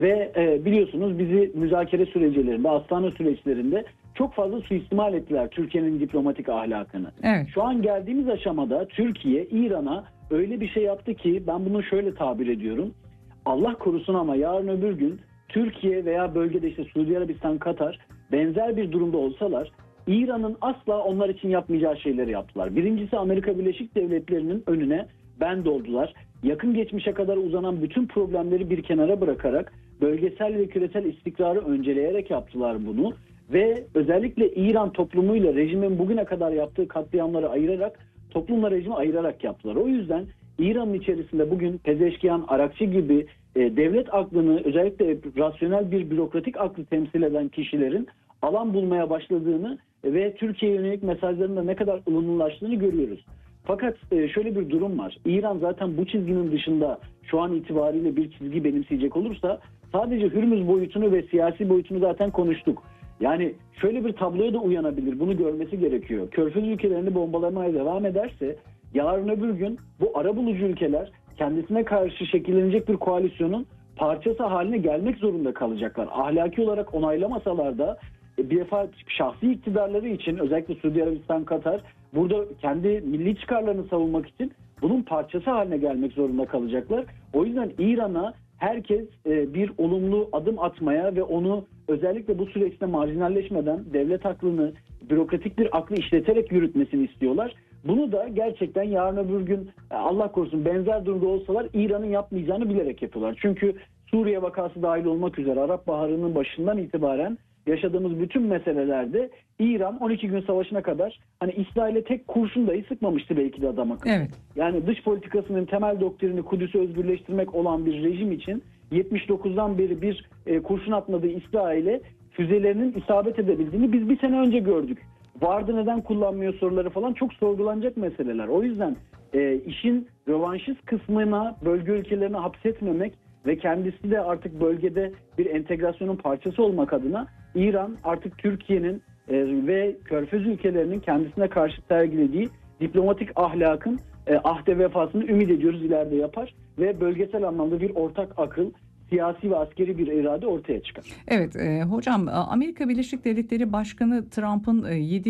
Ve biliyorsunuz bizi müzakere süreçlerinde, hastane süreçlerinde çok fazla suistimal ettiler Türkiye'nin diplomatik ahlakını. Evet. Şu an geldiğimiz aşamada Türkiye İran'a öyle bir şey yaptı ki ben bunu şöyle tabir ediyorum. Allah korusun ama yarın öbür gün Türkiye veya bölgede işte Suudi Arabistan, Katar benzer bir durumda olsalar İran'ın asla onlar için yapmayacağı şeyleri yaptılar. Birincisi, Amerika Birleşik Devletleri'nin önüne bend oldular. Yakın geçmişe kadar uzanan bütün problemleri bir kenara bırakarak bölgesel ve küresel istikrarı önceleyerek yaptılar bunu. Ve özellikle İran toplumuyla rejimin bugüne kadar yaptığı katliamları ayırarak, toplumla rejimi ayırarak yaptılar. O yüzden İran'ın içerisinde bugün Pezeşkiyan, Arakçı gibi devlet aklını, özellikle rasyonel bir bürokratik aklı temsil eden kişilerin alan bulmaya başladığını ve Türkiye'ye yönelik mesajların da ne kadar ılımlılaştığını görüyoruz. Fakat şöyle bir durum var. İran zaten bu çizginin dışında şu an itibariyle bir çizgi benimseyecek olursa sadece Hürmüz boyutunu ve siyasi boyutunu zaten konuştuk. Yani şöyle bir tabloya da uyanabilir. Bunu görmesi gerekiyor. Körfez ülkelerini bombalamaya devam ederse yarın öbür gün bu arabulucu ülkeler kendisine karşı şekillenecek bir koalisyonun parçası haline gelmek zorunda kalacaklar. Ahlaki olarak onaylamasalar da bir defa şahsi iktidarları için, özellikle Suudi Arabistan, Katar burada kendi milli çıkarlarını savunmak için bunun parçası haline gelmek zorunda kalacaklar. O yüzden İran'a herkes bir olumlu adım atmaya ve onu özellikle bu süreçte marjinalleşmeden devlet aklını, bürokratik bir aklı işleterek yürütmesini istiyorlar. Bunu da gerçekten yarın öbür gün Allah korusun benzer durumda olsalar İran'ın yapmayacağını bilerek yapıyorlar. Çünkü Suriye vakası dahil olmak üzere Arap Baharı'nın başından itibaren yaşadığımız bütün meselelerde İran 12 gün savaşına kadar hani İsrail'e tek kurşun dahi sıkmamıştı belki de adam akıllı. Evet. Yani dış politikasının temel doktrini Kudüs'ü özgürleştirmek olan bir rejim için 79'dan beri bir kurşun atmadığı İsrail'e füzelerinin isabet edebildiğini biz bir sene önce gördük. Vardı neden kullanmıyor soruları falan çok sorgulanacak meseleler. O yüzden işin rövanşist kısmına bölge ülkelerini hapsetmemek ve kendisi de artık bölgede bir entegrasyonun parçası olmak adına İran artık Türkiye'nin ve Körfez ülkelerinin kendisine karşı sergilediği diplomatik ahlakın ahde vefasını ümit ediyoruz ileride yapar ve bölgesel anlamda bir ortak akıl, siyasi ve askeri bir irade ortaya çıkar. Evet hocam, Amerika Birleşik Devletleri Başkanı Trump'ın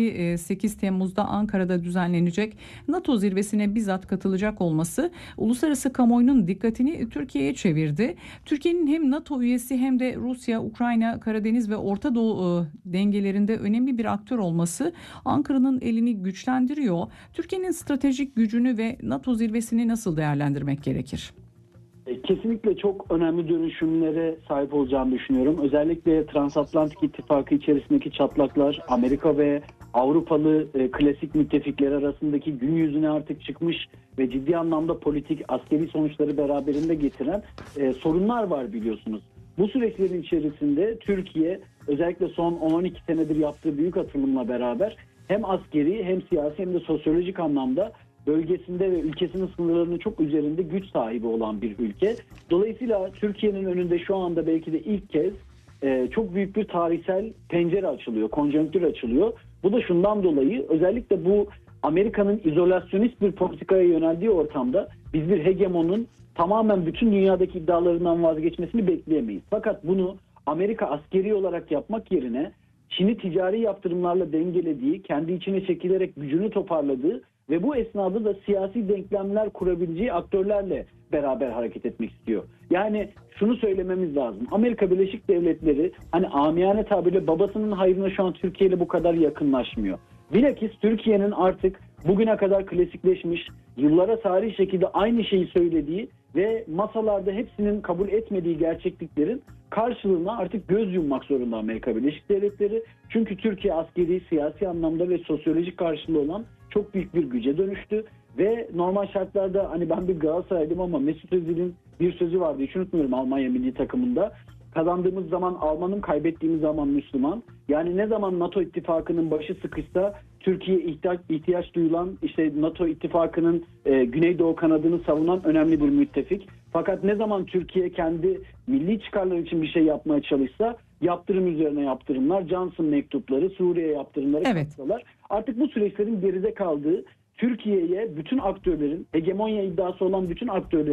7-8 Temmuz'da Ankara'da düzenlenecek NATO zirvesine bizzat katılacak olması uluslararası kamuoyunun dikkatini Türkiye'ye çevirdi. Türkiye'nin hem NATO üyesi hem de Rusya, Ukrayna, Karadeniz ve Orta Doğu dengelerinde önemli bir aktör olması Ankara'nın elini güçlendiriyor. Türkiye'nin stratejik gücünü ve NATO zirvesini nasıl değerlendirmek gerekir? Kesinlikle çok önemli dönüşümlere sahip olacağını düşünüyorum. Özellikle Transatlantik İttifakı içerisindeki çatlaklar, Amerika ve Avrupalı klasik müttefikler arasındaki gün yüzüne artık çıkmış ve ciddi anlamda politik, askeri sonuçları beraberinde getiren sorunlar var biliyorsunuz. Bu süreçlerin içerisinde Türkiye özellikle son 10-12 senedir yaptığı büyük atılımla beraber hem askeri hem siyasi hem de sosyolojik anlamda bölgesinde ve ülkesinin sınırlarının çok üzerinde güç sahibi olan bir ülke. Dolayısıyla Türkiye'nin önünde şu anda belki de ilk kez çok büyük bir tarihsel pencere açılıyor, konjonktür açılıyor. Bu da şundan dolayı özellikle bu Amerika'nın izolasyonist bir politikaya yöneldiği ortamda biz bir hegemonun tamamen bütün dünyadaki iddialarından vazgeçmesini bekleyemeyiz. Fakat bunu Amerika askeri olarak yapmak yerine Çin'i ticari yaptırımlarla dengelediği, kendi içine çekilerek gücünü toparladığı ve bu esnada da siyasi denklemler kurabileceği aktörlerle beraber hareket etmek istiyor. Yani şunu söylememiz lazım. Amerika Birleşik Devletleri hani amiyane tabirle babasının hayrına şu an Türkiye ile bu kadar yakınlaşmıyor. Bilakis Türkiye'nin artık bugüne kadar klasikleşmiş, yıllara sari şekilde aynı şeyi söylediği ve masalarda hepsinin kabul etmediği gerçekliklerin karşılığına artık göz yummak zorunda Amerika Birleşik Devletleri. Çünkü Türkiye askeri, siyasi anlamda ve sosyolojik karşılığı olan çok büyük bir güce dönüştü ve normal şartlarda hani ben bir Galatasaraylıyım ama Mesut Özil'in bir sözü vardı hiç unutmuyorum Almanya milli takımında. Kazandığımız zaman Almanım, kaybettiğimiz zaman Müslüman. Yani ne zaman NATO ittifakının başı sıkışsa Türkiye ihtiyaç duyulan işte NATO ittifakının Güneydoğu kanadını savunan önemli bir müttefik. Fakat ne zaman Türkiye kendi milli çıkarları için bir şey yapmaya çalışsa yaptırım üzerine yaptırımlar, Johnson mektupları, Suriye yaptırımları kapsalar. Artık bu süreçlerin geride kaldığı Türkiye'ye bütün aktörlerin, hegemonya iddiası olan bütün aktörlerin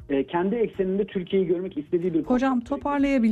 kendi ekseninde Türkiye'yi görmek istediği bir Hocam konferans. toparlayabilir